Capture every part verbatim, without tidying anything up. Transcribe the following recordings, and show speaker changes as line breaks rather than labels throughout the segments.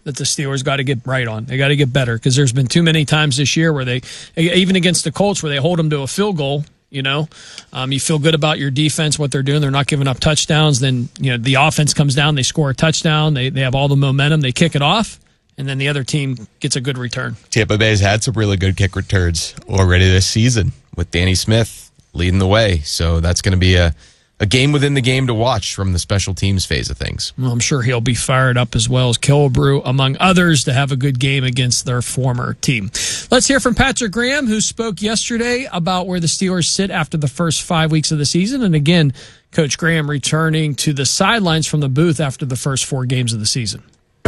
that the Steelers got to get right on. They got to get better because there's been too many times this year where they, even against the Colts, where they hold them to a field goal. You know, um, you feel good about your defense, what they're doing. They're not giving up touchdowns. Then, you know, the offense comes down, they score a touchdown, they they have all the momentum, they kick it off, and then the other team gets a good return.
Tampa Bay's had some really good kick returns already this season with Danny Smith leading the way. So that's going to be a, a game within the game to watch from the special teams phase of things.
Well, I'm sure he'll be fired up as well as Killebrew, among others, to have a good game against their former team. Let's hear from Patrick Graham, who spoke yesterday about where the Steelers sit after the first five weeks of the season. And again, Coach Graham returning to the sidelines from the booth after the first four games of the season.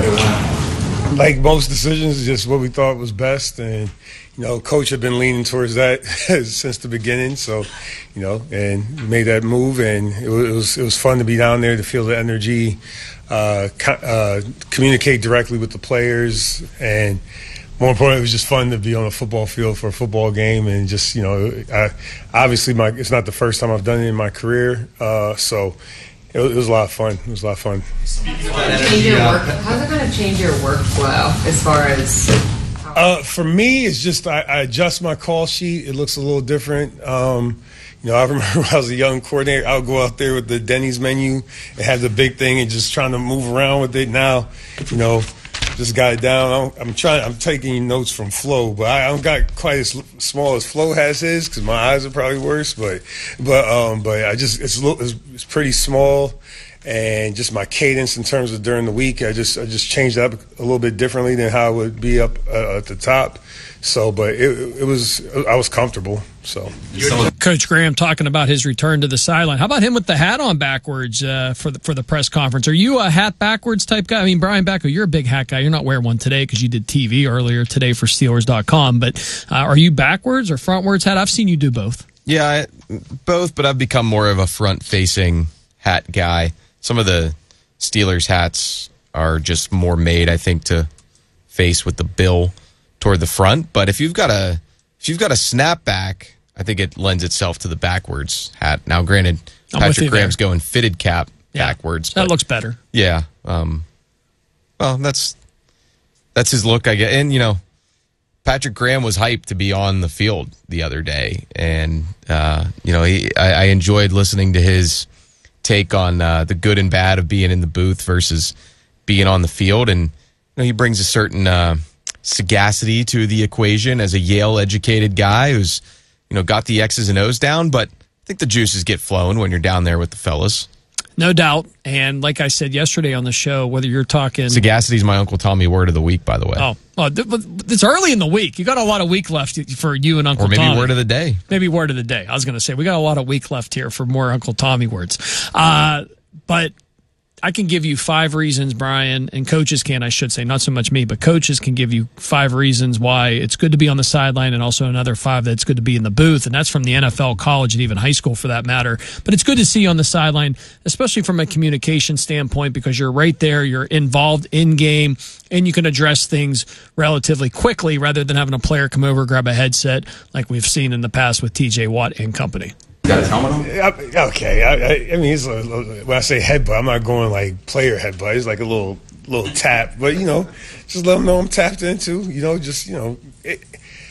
Like most decisions, just what we thought was best. And, you know, Coach had been leaning towards that since the beginning. So, you know, and made that move. And it was it was fun to be down there, to feel the energy, uh, co- uh, communicate directly with the players. And more importantly, it was just fun to be on a football field for a football game. And just, you know, I, obviously my it's not the first time I've done it in my career. Uh, so it was, it was a lot of fun. It was a lot of fun.
Change your work. How's it going to change your workflow as far as?
Uh, for me, it's just I, I adjust my call sheet. It looks a little different. Um, you know, I remember when I was a young coordinator, I would go out there with the Denny's menu and have the big thing and just trying to move around with it. Now, you know, just got it down. I'm, I'm trying. I'm taking notes from Flo, but I, I don't got quite as small as Flo has his because my eyes are probably worse. But, but, um, but I just it's a little, it's, it's pretty small. And just my cadence in terms of during the week, I just I just changed up a little bit differently than how I would be up uh, at the top. So, but it, it was I was comfortable. So,
Coach Graham talking about his return to the sideline. How about him with the hat on backwards uh, for the for the press conference? Are you a hat backwards type guy? I mean, Brian Backo, you're a big hat guy. You're not wearing one today because you did T V earlier today for Steelers dot com. But uh, are you backwards or frontwards hat? I've seen you do both.
Yeah, I, both. But I've become more of a front-facing hat guy. Some of the Steelers hats are just more made, I think, to face with the bill toward the front. But if you've got a if you've got a snapback, I think it lends itself to the backwards hat. Now, granted,
I'm
Patrick Graham's there. going fitted cap
yeah,
backwards.
That
but,
looks better.
Yeah. Um, well, that's that's his look, I guess. And, you know, Patrick Graham was hyped to be on the field the other day. And, uh, you know, he, I, I enjoyed listening to his take on uh, the good and bad of being in the booth versus being on the field. And, you know, he brings a certain uh, sagacity to the equation as a Yale-educated guy who's, you know, got the X's and O's down. But I think the juices get flowing when you're down there with the fellas.
No doubt. And like I said yesterday on the show, whether you're talking...
Sagacity is my Uncle Tommy word of the week, by the way.
Oh, well, it's early in the week. You got a lot of week left for you and Uncle Tommy.
Or maybe Tommy. Word of the day.
Maybe word of the day. I was going to say, we got a lot of week left here for more Uncle Tommy words. Uh, but I can give you five reasons, Brian, and coaches can, I should say, not so much me, but coaches can give you five reasons why it's good to be on the sideline, and also another five that it's good to be in the booth, and that's from the N F L, college, and even high school for that matter. But it's good to see you on the sideline, especially from a communication standpoint, because you're right there, you're involved in game, and you can address things relatively quickly rather than having a player come over, grab a headset like we've seen in the past with T J Watt and company.
Got his helmet on?
Okay, I, I, I mean, it's a, when I say headbutt, I'm not going like player headbutt. It's like a little little tap, but you know, just let them know I'm tapped into. You know, just you know, it,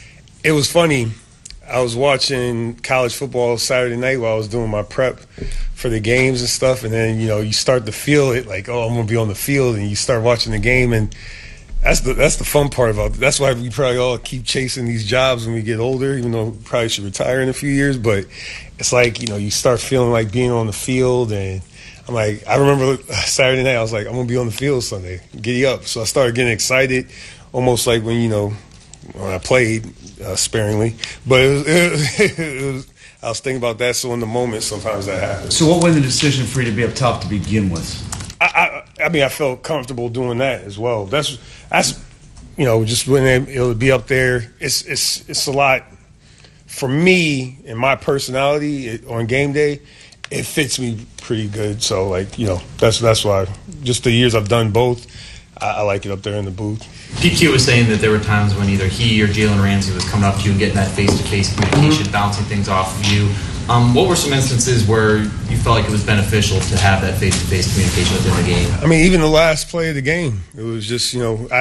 it was funny. I was watching college football Saturday night while I was doing my prep for the games and stuff, and then you know, you start to feel it like, oh, I'm gonna be on the field, and you start watching the game, and that's the that's the fun part about it. That's why we probably all keep chasing these jobs when we get older, even though we probably should retire in a few years, but. It's like, you know, you start feeling like being on the field, and I'm like, I remember Saturday night, I was like, I'm going to be on the field Sunday, giddy up. So I started getting excited, almost like when, you know, when I played uh, sparingly. But it was, it, was, it was, I was thinking about that, so in the moment, sometimes that happens.
So what was the decision for you to be up top to begin with?
I, I, I mean, I felt comfortable doing that as well. That's, that's you know, just when it would be up there, it's it's it's a lot. For me and my personality it, on game day, it fits me pretty good. So, like, you know, that's that's why. Just the years I've done both, I, I like it up there in the booth.
P Q was saying that there were times when either he or Jalen Ramsey was coming up to you and getting that face-to-face communication, mm-hmm. bouncing things off of you. Um, what were some instances where you felt like it was beneficial to have that face-to-face communication within the game?
I mean, even the last play of the game, it was just, you know, I,